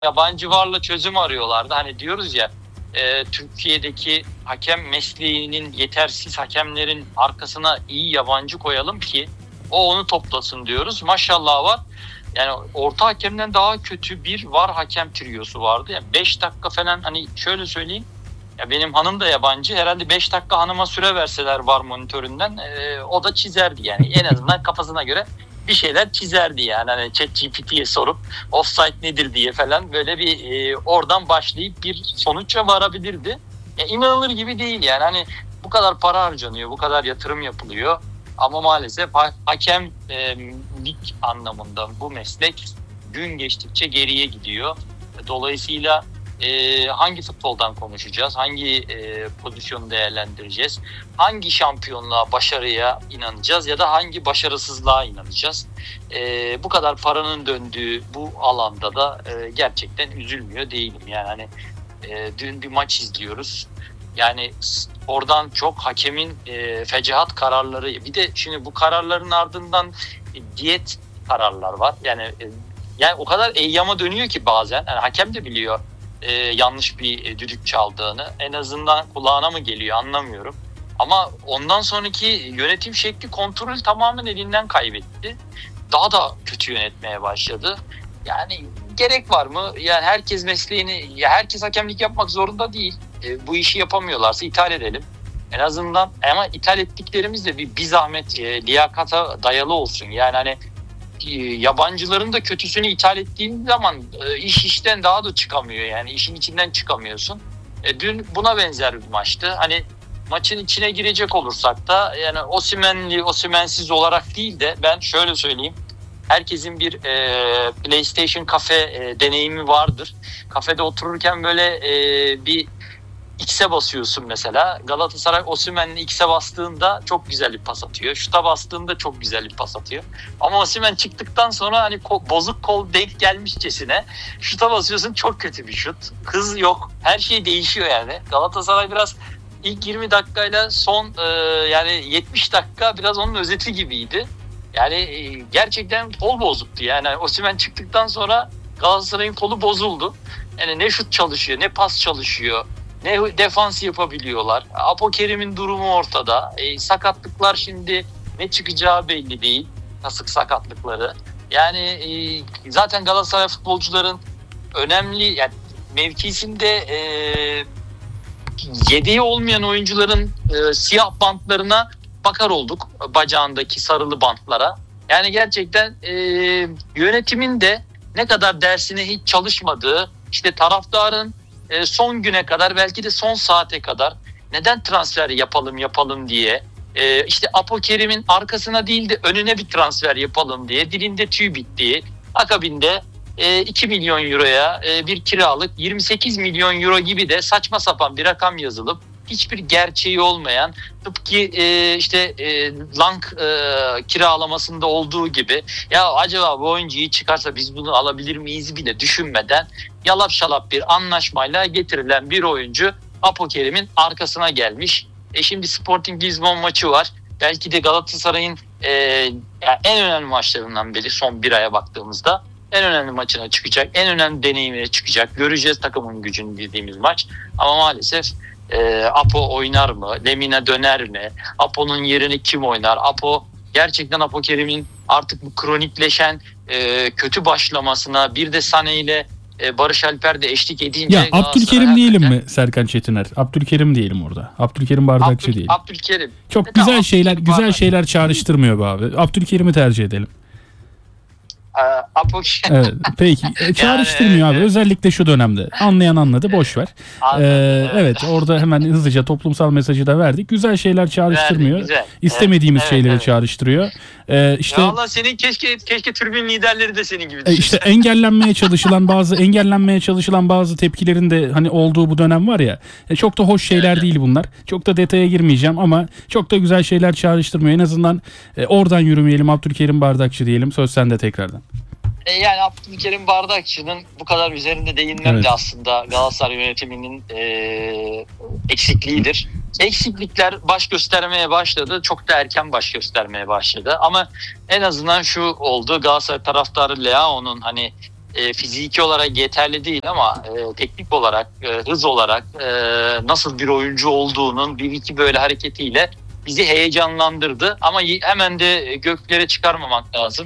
yabancı varla çözüm arıyorlardı. Hani diyoruz ya, Türkiye'deki hakem mesleğinin yetersiz hakemlerin arkasına iyi yabancı koyalım ki o onu toplasın diyoruz. Maşallah var. Yani orta hakemden daha kötü bir var hakem triyosu vardı. Yani 5 dakika falan, hani şöyle söyleyeyim. Ya benim hanım da yabancı. Herhalde 5 dakika hanıma süre verseler var monitöründen, o da çizerdi yani. En azından kafasına göre bir şeyler çizerdi yani. Hani ChatGPT'ye sorup offside nedir diye falan, böyle bir oradan başlayıp bir sonuça varabilirdi. Ya inanılır gibi değil yani. Hani bu kadar para harcanıyor, bu kadar yatırım yapılıyor. Ama maalesef hakemlik anlamında bu meslek gün geçtikçe geriye gidiyor. Dolayısıyla hangi futboldan konuşacağız? Hangi pozisyonu değerlendireceğiz? Hangi şampiyonluğa, başarıya inanacağız ya da hangi başarısızlığa inanacağız? Bu kadar paranın döndüğü bu alanda da gerçekten üzülmüyor değilim. Yani hani dün bir maç izliyoruz. Yani oradan çok hakemin fecaat kararları. Bir de şimdi bu kararların ardından diyet kararlar var. Yani o kadar eyyama dönüyor ki bazen. Yani hakem de biliyor yanlış bir düdük çaldığını. En azından kulağına mı geliyor anlamıyorum. Ama ondan sonraki yönetim şekli kontrolü tamamen elinden kaybetti. Daha da kötü yönetmeye başladı. Yani gerek var mı? Yani herkes mesleğini, ya herkes hakemlik yapmak zorunda değil. Bu işi yapamıyorlarsa ithal edelim. En azından, ama ithal ettiklerimiz de bir zahmet liyakata dayalı olsun. Yani hani yabancıların da kötüsünü ithal ettiğin zaman iş işten daha da çıkamıyor, yani işin içinden çıkamıyorsun. Dün buna benzer bir maçtı. Hani maçın içine girecek olursak da, yani Osimhen'li Osimhen'siz olarak değil de, ben şöyle söyleyeyim. Herkesin bir PlayStation kafe deneyimi vardır. Kafede otururken böyle bir X'e basıyorsun mesela. Galatasaray Osimhen'le X'e bastığında çok güzel bir pas atıyor. Şuta bastığında çok güzel bir pas atıyor. Ama Osimhen çıktıktan sonra hani bozuk kol denk gelmişçesine şuta basıyorsun, çok kötü bir şut. Hız yok. Her şey değişiyor yani. Galatasaray biraz ilk 20 dakikayla son yani 70 dakika biraz onun özeti gibiydi. Yani gerçekten kol bozuktu. Yani Osimhen çıktıktan sonra Galatasaray'ın kolu bozuldu. Yani ne şut çalışıyor, ne pas çalışıyor, ne defans yapabiliyorlar. Apokerim'in durumu ortada. Sakatlıklar, şimdi ne çıkacağı belli değil. Kasık sakatlıkları. Yani zaten Galatasaray futbolcuların önemli, yani mevkisinde yedeği olmayan oyuncuların siyah bantlarına bakar olduk. Bacağındaki sarılı bantlara. Yani gerçekten yönetimin de ne kadar dersine hiç çalışmadığı, işte taraftarın son güne kadar, belki de son saate kadar neden transfer yapalım diye, işte Apokerim'in arkasına değil de önüne bir transfer yapalım diye dilinde tüy bittiği, akabinde 2 milyon euroya bir kiralık 28 milyon euro gibi de saçma sapan bir rakam yazılıp hiçbir gerçeği olmayan, tıpkı Lang kiralamasında olduğu gibi, ya acaba bu oyuncuyu çıkarsa biz bunu alabilir miyiz bile düşünmeden yalap şalap bir anlaşmayla getirilen bir oyuncu Apokerim'in arkasına gelmiş. Şimdi Sporting Lisbon maçı var. Belki de Galatasaray'ın en önemli maçlarından biri son bir aya baktığımızda. En önemli maçına çıkacak, en önemli deneyimine çıkacak. Göreceğiz takımın gücünü dediğimiz maç. Ama maalesef Apo oynar mı? Lemina döner mi? Apo'nun yerini kim oynar? Gerçekten Apokerim'in artık bu kronikleşen kötü başlamasına, bir de Sané ile Barış Alper de eşlik edince... Ya Abdülkerim diyelim mi Serkan Çetiner? Abdülkerim diyelim orada. Abdülkerim Bardakçı diyelim. Abdülkerim. Çok güzel şeyler çağrıştırmıyor be abi. Abdülkerim'i tercih edelim. Evet, peki. Çağrıştırmıyor abi. Özellikle şu dönemde. Anlayan anladı. Boş ver. Evet, orada hemen hızlıca toplumsal mesajı da verdik. Güzel şeyler çağrıştırmıyor. Güzel. İstemediğimiz şeyleri çağrıştırıyor. İşte Allah, senin keşke tribün liderleri de senin gibi. İşte engellenmeye çalışılan bazı tepkilerin de hani olduğu bu dönem var ya. Çok da hoş şeyler değil bunlar. Çok da detaya girmeyeceğim ama çok da güzel şeyler çağrıştırmıyor. En azından oradan yürümeyelim. Abdülkerim Bardakçı diyelim. Söz sende tekrardan. Yani Abdülkerim Bardakçı'nın bu kadar üzerinde değinmem de aslında Galatasaray yönetiminin eksikliğidir. Eksiklikler baş göstermeye başladı. Çok da erken baş göstermeye başladı. Ama en azından şu oldu. Galatasaray taraftarı Leao'nun hani fiziki olarak yeterli değil ama teknik olarak, hız olarak nasıl bir oyuncu olduğunun bir iki böyle hareketiyle bizi heyecanlandırdı. Ama hemen de göklere çıkarmamak lazım.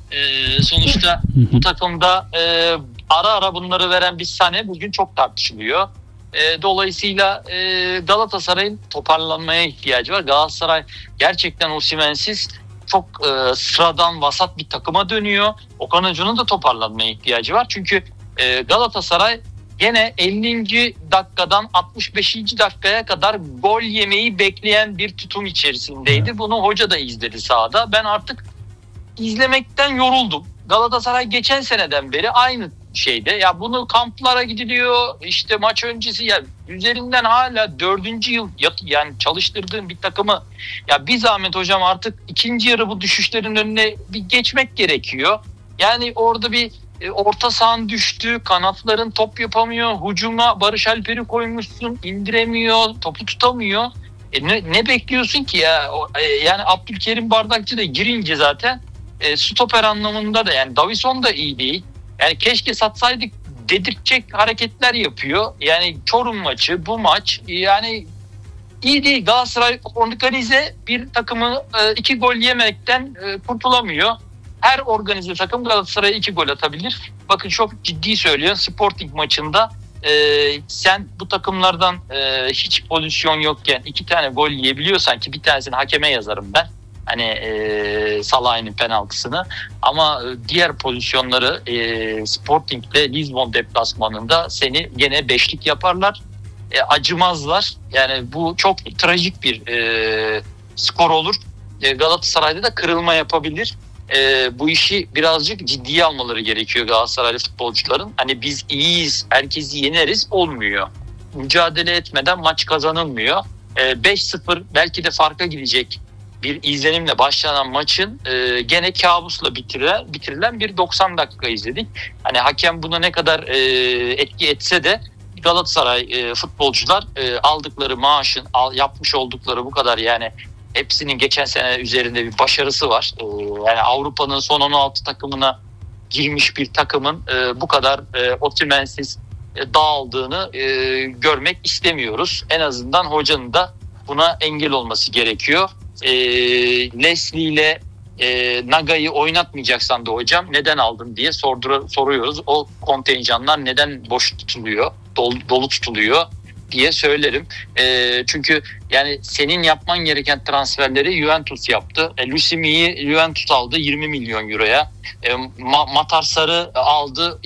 Sonuçta bu takımda ara ara bunları veren bir Sané bugün çok tartışılıyor. Dolayısıyla Galatasaray'ın toparlanmaya ihtiyacı var. Galatasaray gerçekten Osimhen'siz çok sıradan vasat bir takıma dönüyor. Okan Hoca'nın da toparlanmaya ihtiyacı var. Çünkü Galatasaray gene 50. dakikadan 65. dakikaya kadar gol yemeyi bekleyen bir tutum içerisindeydi. Bunu hoca da izledi sahada. Ben artık izlemekten yoruldum. Galatasaray geçen seneden beri aynı şeyde. Ya bunu kamplara gidiliyor. İşte maç öncesi ya üzerinden hala 4. yıl yani çalıştırdığım bir takımı ya bir zahmet hocam artık ikinci yarı bu düşüşlerin önüne bir geçmek gerekiyor. Yani orada bir orta sahan düştü. Kanatların top yapamıyor. Hücuma Barış Alper'i koymuşsun. İndiremiyor. Topu tutamıyor. Ne bekliyorsun ki ya? Yani Abdülkerim Bardakçı da girince zaten stoper anlamında da yani Davinson da iyi değil. Yani keşke satsaydık dedirtecek hareketler yapıyor. Yani Çorum maçı, bu maç yani iyi değil. Galatasaray organize bir takımı 2 gol yemekten kurtulamıyor. Her organize takım Galatasaray'a 2 gol atabilir. Bakın çok ciddi söylüyorum. Sporting maçında sen bu takımlardan hiç pozisyon yokken 2 tane gol yiyebiliyorsan ki bir tanesini hakeme yazarım ben. Hani Salah'ın penaltısını ama diğer pozisyonları Sporting'le Lisbon deplasmanında seni gene beşlik yaparlar. Acımazlar. Yani bu çok trajik bir skor olur. Galatasaray'da da kırılma yapabilir. Bu işi birazcık ciddiye almaları gerekiyor Galatasaraylı futbolcuların. Hani biz iyiyiz, herkesi yeneriz olmuyor. Mücadele etmeden maç kazanılmıyor. 5-0 belki de farka gidecek bir izlenimle başlanan maçın gene kabusla bitirilen bir 90 dakika izledik. Hani hakem buna ne kadar etki etse de Galatasaray futbolcular aldıkları maaşın yapmış oldukları bu kadar yani hepsinin geçen sene üzerinde bir başarısı var. Yani Avrupa'nın son 16 takımına girmiş bir takımın bu kadar Osimhen'siz dağıldığını görmek istemiyoruz. En azından hocanın da buna engel olması gerekiyor. Leslie ile Naga'yı oynatmayacaksan da hocam neden aldın diye soruyoruz. O kontenjanlar neden boş tutuluyor, dolu tutuluyor diye söylerim. Çünkü yani senin yapman gereken transferleri Juventus yaptı. Lusimi'yi Juventus aldı 20 milyon euroya. Matarsar'ı aldı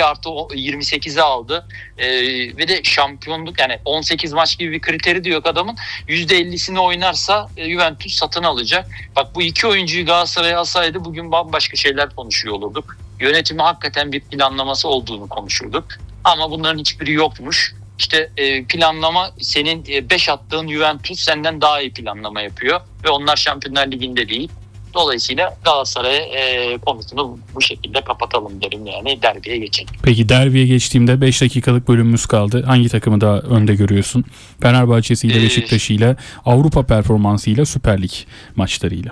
2+28'e aldı. Ve de şampiyonluk yani 18 maç gibi bir kriteri de yok adamın. %50'sini oynarsa Juventus satın alacak. Bak bu iki oyuncuyu Galatasaray'a alsaydı bugün bambaşka şeyler konuşuyor olurduk. Yönetimi hakikaten bir planlaması olduğunu konuşurduk. Ama bunların hiçbiri yokmuş. İşte planlama senin 5 attığın Juventus senden daha iyi planlama yapıyor ve onlar Şampiyonlar Ligi'nde değil. Dolayısıyla Galatasaray konusunu bu şekilde kapatalım derim yani derbiye geçelim. Peki derbiye geçtiğimde 5 dakikalık bölümümüz kaldı. Hangi takımı daha önde görüyorsun? Fenerbahçe'siyle, Beşiktaş'ıyla, Avrupa performansıyla, Süper Lig maçlarıyla.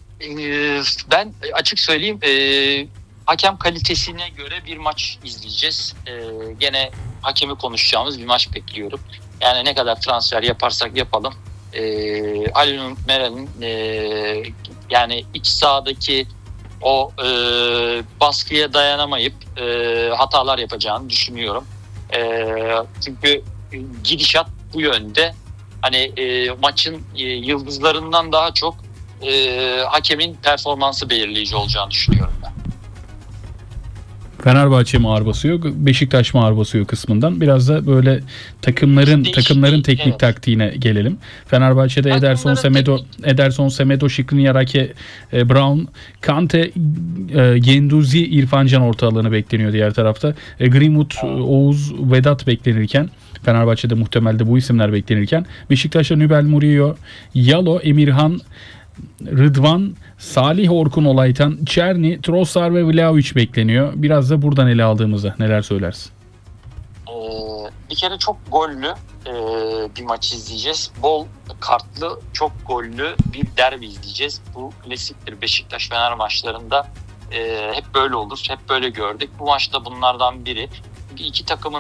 Ben açık söyleyeyim hakem kalitesine göre bir maç izleyeceğiz. Gene hakemi konuşacağımız bir maç bekliyorum. Yani ne kadar transfer yaparsak yapalım. Ali Meral'in yani iç sahadaki o baskıya dayanamayıp hatalar yapacağını düşünüyorum. Çünkü gidişat bu yönde. Hani maçın yıldızlarından daha çok hakemin performansı belirleyici olacağını düşünüyorum ben. Fenerbahçe mi ağır basıyor, Beşiktaş mı ağır basıyor kısmından biraz da böyle takımların teknik evet. taktiğine gelelim. Fenerbahçe'de Ederson, Semedo, Skriniar, Brown, Kante, Genduzi, İrfan Can ortağılığını bekleniyor diğer tarafta. Greenwood, Oğuz, Vedat beklenirken Fenerbahçe'de muhtemelde bu isimler beklenirken Beşiktaş'ta Nübel Murillo, Yalo, Emirhan, Rıdvan, Salih, Orkun, Olaytan, Çerni, Trossard ve Vlahovic bekleniyor. Biraz da buradan ele aldığımızda neler söylersin? Bir kere çok gollü bir maç izleyeceğiz. Bol kartlı, çok gollü bir derbi izleyeceğiz. Bu klasiktir Beşiktaş-Fener maçlarında. Hep böyle olur. Hep böyle gördük. Bu maçta bunlardan biri. İki takımın